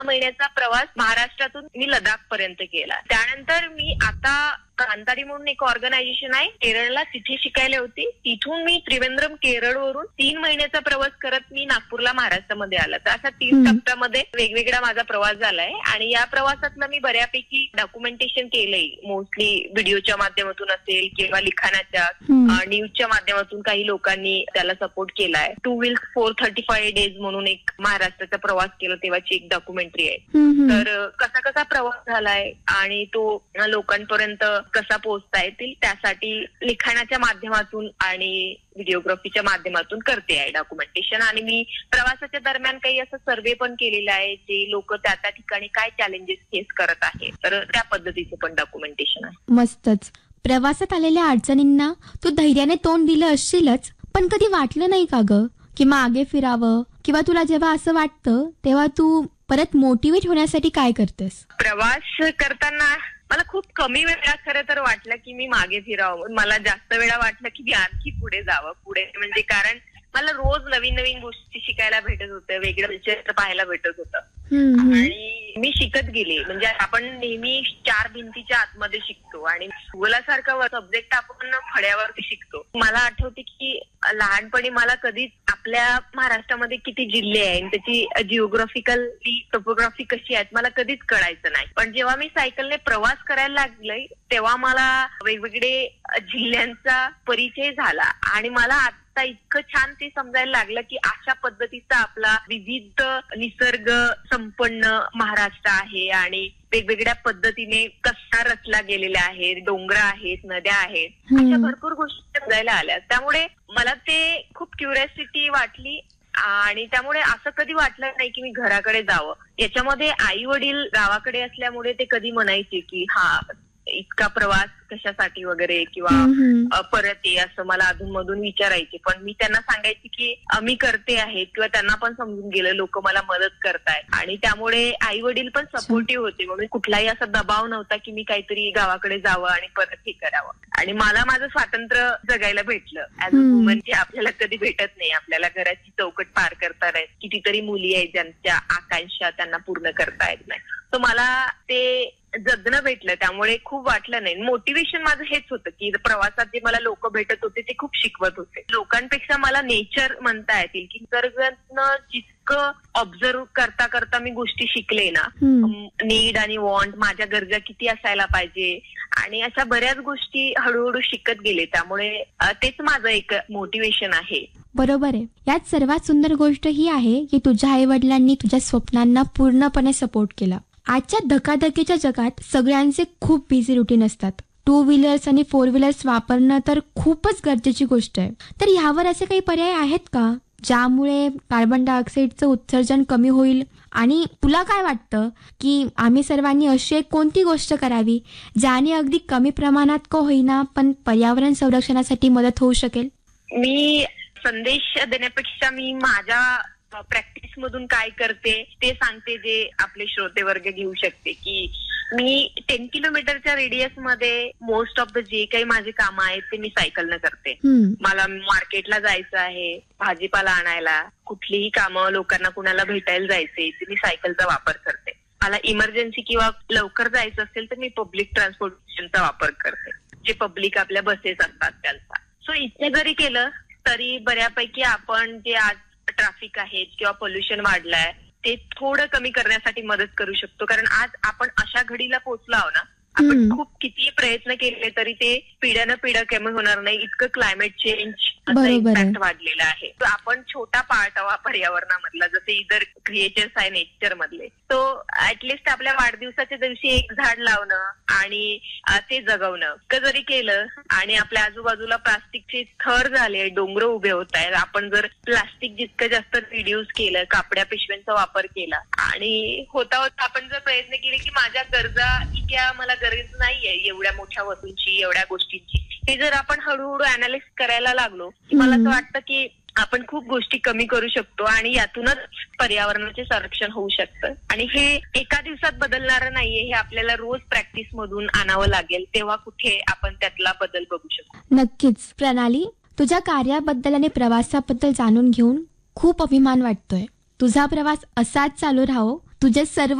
महिन्याचा प्रवास महाराष्ट्रातून मी लडाख पर्यंत केला. त्यानंतर मी आता कांतारी म्हणून एक ऑर्गनायझेशन आहे केरळला, तिथे शिकायला होती. तिथून मी त्रिवेंद्रम केरळवरून 3 महिन्याचा प्रवास करत मी नागपूरला महाराष्ट्रामध्ये आला. तर असा 3 टप्प्यामध्ये वेगवेगळा माझा प्रवास झालाय आणि या प्रवासातलं मी बऱ्यापैकी डॉक्युमेंटेशन केलंय. मोस्टली व्हिडिओच्या माध्यमातून असेल किंवा लिखाणाच्या, न्यूजच्या माध्यमातून काही लोकांनी त्याला सपोर्ट केलाय. 2 Wheels 435 Days म्हणून एक महाराष्ट्राचा प्रवास केला तेव्हाची एक डॉक्युमेंटरी आहे. तर कसा कसा प्रवास झालाय आणि तो लोकांपर्यंत कसा पोहोचता येतील त्यासाठी लिखाणाच्या माध्यमातून आणि व्हिडिओग्राफीच्या माध्यमातून करते आहे डॉक्युमेंटेशन. आणि मी प्रवासाच्या दरम्यान काही असं सर्वे पण केलेला आहे जे लोक त्या त्या ठिकाणी काय चॅलेंजेस फेस करत आहेत, तर त्या पद्धतीचं पण डॉक्युमेंटेशन आहे. मस्तच. प्रवासात आलेल्या अडचणींना तू धैर्याने तोंड दिलं असशीलच, पण कधी वाटलं नाही का ग की मागे फिरावं, किंवा तुला जेव्हा असं वाटतं तेव्हा तू परत मोटिवेट होण्यासाठी काय करतेस? प्रवास करताना मला खूप कमी वेळा खरं तर वाटलं की मी मागे फिरावं. मला जास्त वेळा वाटलं की मी आणखी पुढे जावं. पुढे म्हणजे कारण मला रोज नवीन नवीन गोष्टी शिकायला भेटत होत्या, वेगळं विचार पाहायला भेटत होतं आणि मी शिकत गेले. म्हणजे आपण नेहमी 4 भिंतीच्या आतमध्ये शिकतो आणि भूगोलासारखा सब्जेक्ट आपण फळ्यावरती शिकतो. मला आठवते की लहानपणी मला कधीच आपल्या महाराष्ट्रामध्ये किती जिल्हे आहेत, त्याची जिओग्राफिकली टोपोग्राफी कशी आहेत मला कधीच कळायचं नाही. पण जेव्हा मी सायकलने प्रवास करायला लागले तेव्हा मला वेगवेगळे जिल्ह्यांचा परिचय झाला आणि मला आता इतकं छान ते समजायला लागलं की अशा पद्धतीचा आपला विविध निसर्ग संपन्न महाराष्ट्र आहे आणि वेगवेगळ्या पद्धतीने कसा रचला गेलेला आहे, डोंगर आहेत, नद्या आहेत, अशा भरपूर गोष्टी समजायला आल्या. त्यामुळे मला ते खूप क्युरिओसिटी वाटली आणि त्यामुळे असं कधी वाटलं नाही की मी घराकडे जावं. याच्यामध्ये आई वडील गावाकडे असल्यामुळे ते कधी म्हणायचे की हा इतका प्रवास कशासाठी वगैरे किंवा परत ये असं मला अधूनमधून विचारायचे. पण मी त्यांना सांगायचे की मी करते आहे किंवा त्यांना पण समजून गेलं लोक मला मदत करतायत आणि त्यामुळे आई वडील पण सपोर्टिव्ह होते. म्हणून कुठलाही असा दबाव नव्हता की मी काहीतरी गावाकडे जावं आणि परत हे करावं. आणि मला माझं स्वातंत्र्य जगायला भेटलं ऍज अ वुमन, जे आपल्याला कधी भेटत नाही. आपल्याला घराची चौकट पार करता येत, कितीतरी मुली आहेत ज्यांच्या आकांक्षा त्यांना पूर्ण करता येत नाही. तर मला ते जगणं भेटलं त्यामुळे खूप वाटलं नाही. मोटिवेशन माझं हेच होतं की प्रवासात जे मला लोक भेटत होते ते खूप शिकवत होते. लोकांपेक्षा मला नेचर म्हणता येतील की निसर्गानं जितकं ऑब्झर्व करता करता मी गोष्टी शिकले ना, नीड आणि वॉन्ट, माझ्या गरजा किती असायला पाहिजे आणि अशा बऱ्याच गोष्टी हळूहळू शिकत गेले. त्यामुळे तेच माझं एक मोटिवेशन आहे. बरोबर आहे. यात सर्वात सुंदर गोष्ट ही आहे की तुझ्या आई वडिलांनी तुझ्या स्वप्नांना पूर्णपणे सपोर्ट केला. आजच्या धकाधकीच्या जगात सगळ्यांचे खूप बिझी रुटीन असतात. 2 व्हीलर्स आणि 4 व्हीलर्स वापरणं तर खूपच गरजेची गोष्ट आहे. तर ह्यावर असे काही पर्याय आहेत का ज्यामुळे कार्बन डायऑक्साईडचं उत्सर्जन कमी होईल? आणि तुला काय वाटतं की आम्ही सर्वांनी अशी एक कोणती गोष्ट करावी ज्याने अगदी कमी प्रमाणात का होईना पण पर्यावरण संरक्षणासाठी मदत होऊ शकेल? मी संदेश देण्यापेक्षा मी माझ्या प्रॅक्टिस मधून काय करते ते सांगते, जे आपले श्रोते वर्ग घेऊ शकते. की मी 10 किलोमीटरच्या रेडियस मध्ये मोस्ट ऑफ द जे काही माझे कामं आहेत ते मी सायकलनं करते. मला मार्केटला जायचं आहे, भाजीपाला आणायला, कुठलीही कामं लोकांना कुणाला भेटायला जायचे ते मी सायकलचा वापर करते. मला इमर्जन्सी किंवा लवकर जायचं असेल तर मी पब्लिक ट्रान्सपोर्टेशनचा वापर करते, जे पब्लिक आपल्या बसेस असतात त्यांचा. सो इतकं जरी केलं तरी बऱ्यापैकी आपण जे आज ट्रॅफिक आहेत किंवा पोल्युशन वाढलाय ते थोडं कमी करण्यासाठी मदत करू शकतो. कारण आज आपण अशा घडीला पोहोचलो आहो ना, आपण खूप किती प्रयत्न केले तरी ते पिढ्यानं पिढ्या कमी होणार नाही, इतकं क्लायमेट चेंज इम्पॅक्ट वाढलेला आहे. तर आपण छोटा पार्ट आहोत पर्यावरणामधला, जसे इतर क्रिएचर्स आहे नेचर मधले. तो ऍटलिस्ट आपल्या वाढदिवसाच्या दिवशी एक झाड लावणं आणि ते जगवणं जरी केलं आणि आपल्या आजूबाजूला प्लास्टिकचे थर झाले, डोंगर उभे होत आहेत. आपण जर प्लास्टिक जितकं जास्त रिड्यूस केलं, कापड्या पिशव्यांचा वापर केला आणि होता होता आपण जर प्रयत्न केले की माझ्या गरजा इतक्या मला गरज नाहीये एवढ्या मोठ्या वस्तूंची, एवढ्या गोष्टींची, हे जर आपण हळूहळू अनालिसिस करायला लागलो की मला असं वाटतं की आपण खूप गोष्टी कमी करू शकतो आणि यातूनच पर्यावरणाचे संरक्षण होऊ शकतं. आणि हे एका दिवसात बदलणारं नाहीये, हे आपल्याला रोज प्रॅक्टिस मधून आणावं लागेल, तेव्हा कुठे आपण त्यातला बदल बघू शकतो. नक्कीच. प्रणाली, तुझ्या कार्याबद्दल आणि प्रवासाबद्दल जाणून घेऊन खूप अभिमान वाटतोय. तुझा प्रवास असाच चालू राहो तुझे सर्व